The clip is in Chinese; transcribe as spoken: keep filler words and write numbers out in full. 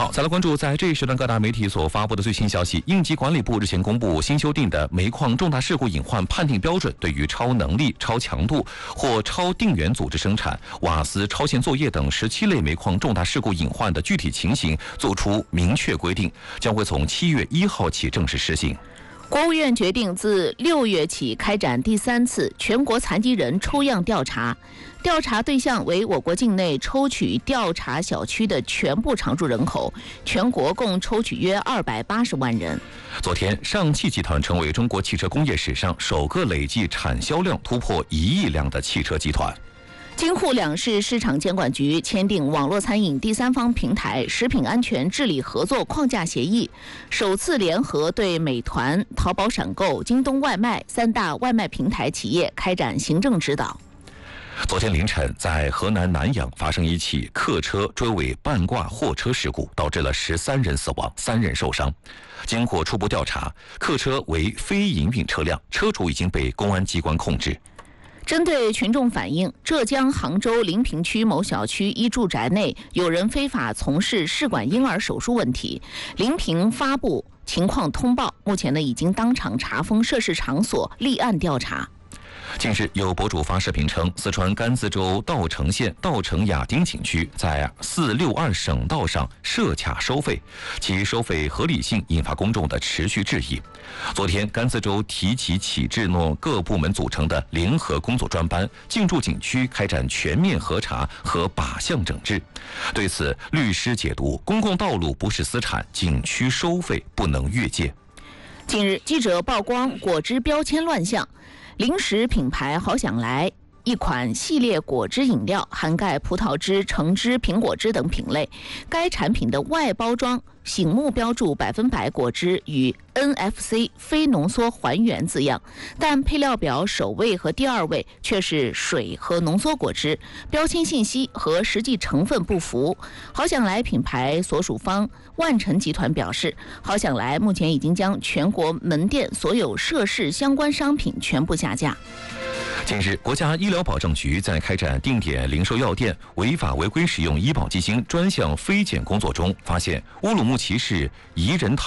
好，再来关注在这一时段各大媒体所发布的最新消息。应急管理部日前公布新修订的煤矿重大事故隐患判定标准，对于超能力、超强度或超定源组织生产、瓦斯超限作业等十七类煤矿重大事故隐患的具体情形作出明确规定，将会从七月一号起正式施行。 国务院决定自六月起开展第三次全国残疾人抽样调查，调查对象为我国境内抽取调查小区的全部常住人口，全国共抽取约二百八十万人。 昨天，上汽集团成为中国汽车工业史上首个累计产销量突破一亿辆的汽车集团。 京沪两市市场监管局签订网络餐饮第三方平台食品安全治理合作框架协议，首次联合对美团、淘宝闪购、京东外卖三大外卖平台企业开展行政指导。 昨天凌晨，在河南南阳发生一起客车追尾半挂货车事故，导致了十三人死亡，三人受伤。经过初步调查，客车为非营运车辆，车主已经被公安机关控制。 针对群众反映，浙江杭州临平区某小区一住宅内有人非法从事试管婴儿手术问题，临平发布情况通报，目前呢已经当场查封涉事场所，立案调查。 近日，有博主发视频称，四川甘孜州稻城县稻城亚丁景区在四六二省道上设卡收费，其收费合理性引发公众的持续质疑。昨天，甘孜州提起启智诺各部门组成的联合工作专班，进驻景区开展全面核查和靶向整治。对此，律师解读：公共道路不是私产，景区收费不能越界。 近日，记者曝光果汁标签乱象。零食品牌好想来一款系列果汁饮料，涵盖葡萄汁、橙汁、苹果汁等品类。该产品的外包装醒目标注百分百果汁与 N F C 非浓缩还原字样，但配料表首位和第二位却是水和浓缩果汁，标签信息和实际成分不符。好想来品牌所属方万城集团表示，好想来目前已经将全国门店所有涉事相关商品全部下架。 近日，国家医疗保障局在开展定点零售药店违法违规使用医保基金专项飞检工作中，发现乌鲁木齐市宜人堂